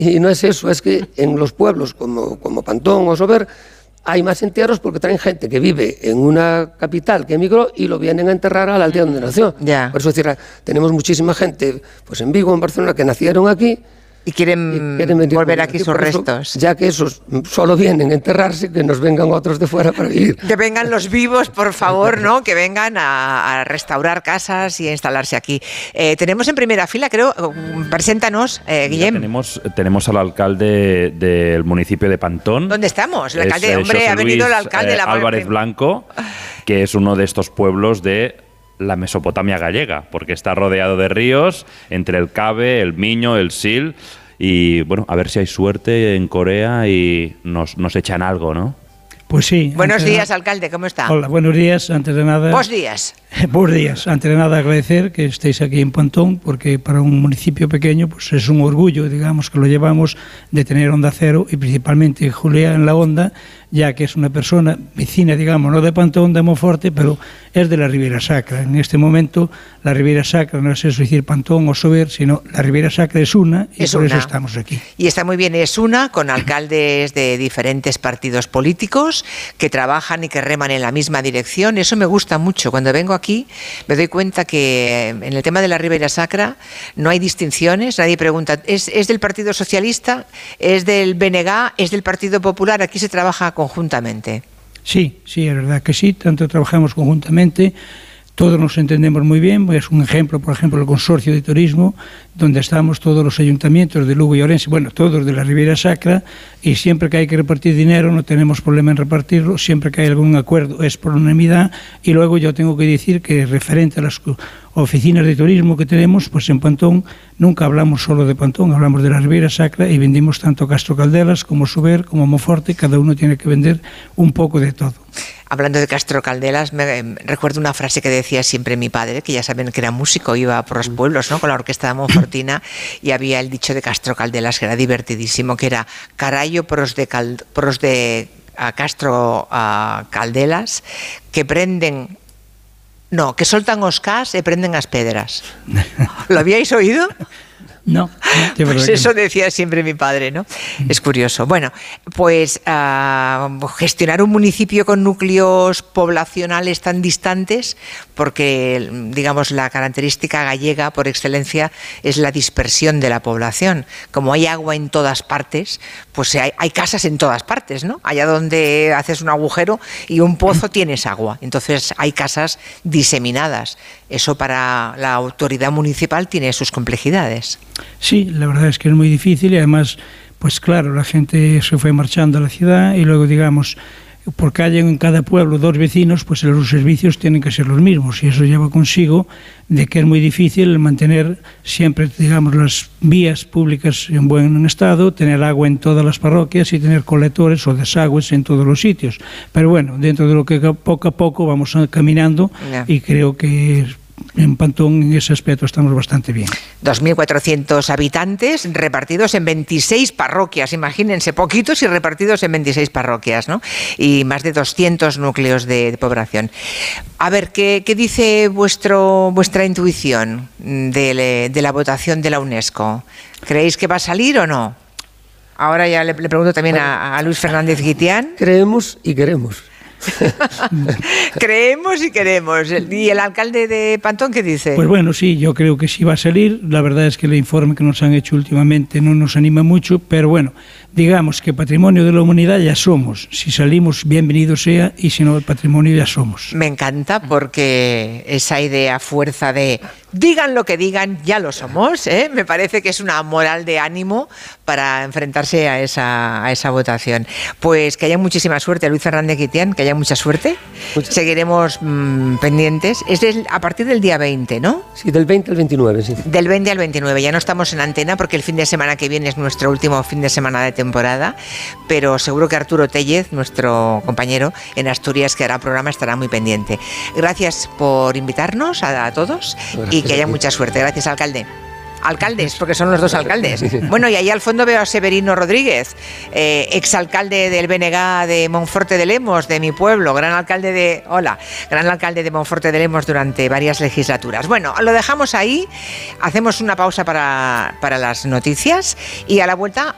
Y no es eso, es que en los pueblos como Pantón o Sober hay más entierros porque traen gente que vive en una capital que emigró y lo vienen a enterrar a la aldea donde nació. Ya. Por eso decir, tenemos muchísima gente pues en Vigo, en Barcelona, que nacieron aquí y quieren volver aquí sus restos. Ya que esos solo vienen a enterrarse, que nos vengan otros de fuera para vivir. Que vengan los vivos, por favor, ¿no? Que vengan a restaurar casas y a instalarse aquí. Tenemos en primera fila, creo, preséntanos, Guillem. Tenemos al alcalde del municipio de Pantón. ¿Dónde estamos? El alcalde, hombre, ha venido el alcalde. Álvarez Blanco, que es uno de estos pueblos de la Mesopotamia gallega, porque está rodeado de ríos, entre el Cabe, el Miño, el Sil, y bueno, a ver si hay suerte en Corea y nos echan algo, ¿no? Pues sí. Buenos días, alcalde, ¿cómo está? Hola, buenos días. Antes de nada... Buenos días. Buenos días. Antes de nada agradecer que estéis aquí en Pantón, porque para un municipio pequeño pues es un orgullo, digamos, que lo llevamos de tener Onda Cero y principalmente Julia en la onda, ya que es una persona vecina, digamos, no de Pantón, de Monforte, pero es de la Ribeira Sacra. En este momento la Ribeira Sacra no es eso decir Pantón o Sober, sino la Ribeira Sacra es una y por eso estamos aquí. Y está muy bien, es una, con alcaldes de diferentes partidos políticos que trabajan y que reman en la misma dirección. Eso me gusta mucho. Cuando vengo aquí me doy cuenta que en el tema de la Ribeira Sacra no hay distinciones, nadie pregunta, ¿es del Partido Socialista? ¿Es del BNG? ¿Es del Partido Popular? Aquí se trabaja conjuntamente. Sí, es verdad que sí, tanto trabajamos conjuntamente, todos nos entendemos muy bien. Es un ejemplo, por ejemplo, el Consorcio de Turismo, donde estamos todos los ayuntamientos de Lugo y Ourense, bueno, todos de la Ribeira Sacra, y siempre que hay que repartir dinero no tenemos problema en repartirlo, siempre que hay algún acuerdo es por unanimidad. Y luego yo tengo que decir que referente a las oficinas de turismo que tenemos, pues en Pantón nunca hablamos solo de Pantón, hablamos de la Ribeira Sacra y vendimos tanto Castro Caldelas como Sober como Monforte, cada uno tiene que vender un poco de todo. Hablando de Castro Caldelas, me recuerdo una frase que decía siempre mi padre, que ya saben que era músico, iba por los pueblos, ¿no?, con la orquesta de Monfortina, y había el dicho de Castro Caldelas que era divertidísimo, que era carallo pros de Castro Caldelas, que prenden... No, que soltan os cas e prenden as pedras. ¿Lo habíais oído? No, pues eso decía siempre mi padre, ¿no? Es curioso. Bueno, pues gestionar un municipio con núcleos poblacionales tan distantes, porque, digamos, la característica gallega por excelencia es la dispersión de la población. Como hay agua en todas partes, pues hay casas en todas partes, ¿no? Allá donde haces un agujero y un pozo tienes agua. Entonces hay casas diseminadas. Eso para la autoridad municipal tiene sus complejidades. Sí, la verdad es que es muy difícil y además, pues claro, la gente se fue marchando a la ciudad y luego, digamos, porque hay en cada pueblo dos vecinos, pues los servicios tienen que ser los mismos y eso lleva consigo de que es muy difícil mantener siempre, digamos, las vías públicas en buen estado, tener agua en todas las parroquias y tener colectores o desagües en todos los sitios. Pero bueno, dentro de lo que poco a poco vamos caminando y creo que en Pantón en ese aspecto estamos bastante bien. 2.400 habitantes repartidos en 26 parroquias, imagínense, poquitos y repartidos en 26 parroquias, ¿no? Y más de 200 núcleos de población. A ver, ¿qué dice vuestra intuición de la votación de la UNESCO? ¿Creéis que va a salir o no? Ahora ya le pregunto también a Luis Fernández Guitián. Creemos y queremos. Creemos y queremos. ¿Y el alcalde de Pantón qué dice? Pues bueno, sí, yo creo que sí va a salir. La verdad es que el informe que nos han hecho últimamente no nos anima mucho, pero bueno, digamos que patrimonio de la humanidad ya somos. Si salimos, bienvenido sea, y si no, el patrimonio ya somos. Me encanta porque esa idea fuerza de digan lo que digan, ya lo somos, ¿eh? Me parece que es una moral de ánimo para enfrentarse a esa votación. Pues que haya muchísima suerte, Luis Fernández Guitián, que haya mucha suerte. Seguiremos pendientes. Es a partir del día 20, ¿no? Sí, del 20 al 29, sí. Del 20 al 29. Ya no estamos en antena porque el fin de semana que viene es nuestro último fin de semana de temporada, pero seguro que Arturo Tellez, nuestro compañero en Asturias que hará programa, estará muy pendiente. Gracias por invitarnos a todos y que haya mucha suerte. Gracias, alcalde. Alcaldes, porque son los dos alcaldes. Bueno, y ahí al fondo veo a Severino Rodríguez, exalcalde del BNG de Monforte de Lemos, de mi pueblo, gran alcalde de Monforte de Lemos durante varias legislaturas. Bueno, lo dejamos ahí, hacemos una pausa para las noticias y a la vuelta